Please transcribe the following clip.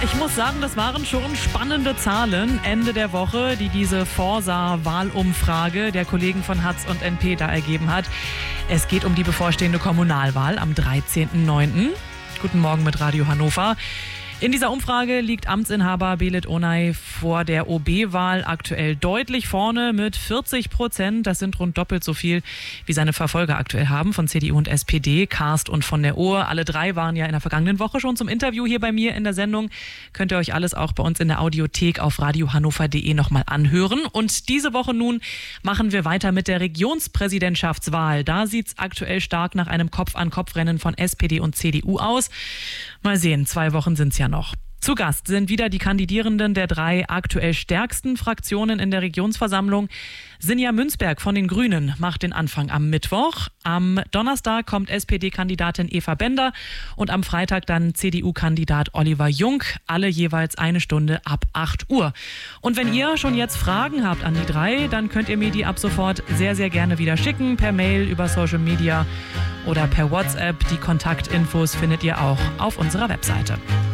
ich muss sagen, das waren schon spannende Zahlen Ende der Woche, die diese Forsa-Wahlumfrage der Kollegen von Hatz und NP da ergeben hat. Es geht um die bevorstehende Kommunalwahl am 13.09. Guten Morgen mit Radio Hannover. In dieser Umfrage liegt Amtsinhaber Belit Onay vor der OB-Wahl aktuell deutlich vorne mit 40%. Das sind rund doppelt so viel, wie seine Verfolger aktuell haben von CDU und SPD, Karst und von der Ohe. Alle drei waren ja in der vergangenen Woche schon zum Interview hier bei mir in der Sendung. Könnt ihr euch alles auch bei uns in der Audiothek auf radiohannover.de nochmal anhören. Und diese Woche nun machen wir weiter mit der Regionspräsidentschaftswahl. Da sieht es aktuell stark nach einem Kopf-an-Kopf-Rennen von SPD und CDU aus. Mal sehen, 2 Wochen sind es ja noch. Zu Gast sind wieder die Kandidierenden der 3 aktuell stärksten Fraktionen in der Regionsversammlung. Sinja Münzberg von den Grünen macht den Anfang am Mittwoch. Am Donnerstag kommt SPD-Kandidatin Eva Bender und am Freitag dann CDU-Kandidat Oliver Jung. Alle jeweils 1 Stunde ab 8 Uhr. Und wenn ihr schon jetzt Fragen habt an die 3, dann könnt ihr mir die ab sofort sehr, sehr gerne wieder schicken. Per Mail, über Social Media oder per WhatsApp. Die Kontaktinfos findet ihr auch auf unserer Webseite.